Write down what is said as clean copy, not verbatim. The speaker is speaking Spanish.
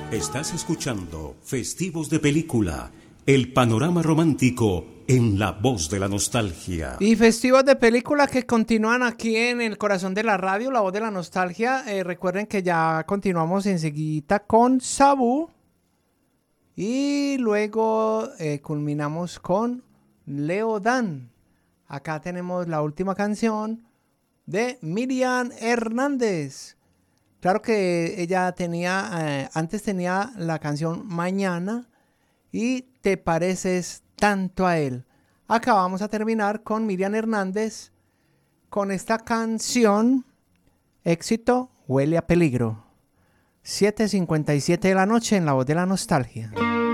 Estás escuchando Festivos de Película, el panorama romántico en la voz de la nostalgia. Y festivos de película que continúan aquí en el corazón de la radio, la voz de la nostalgia. Recuerden que ya continuamos enseguida con Sabu. Y luego culminamos con Leo Dan. Acá tenemos la última canción de Miriam Hernández. Claro que ella tenía, antes tenía la canción Mañana y Te pareces tanto a él. Acá vamos a terminar con Miriam Hernández con esta canción, éxito, Huele a peligro. 7:57 de la noche en la voz de la nostalgia.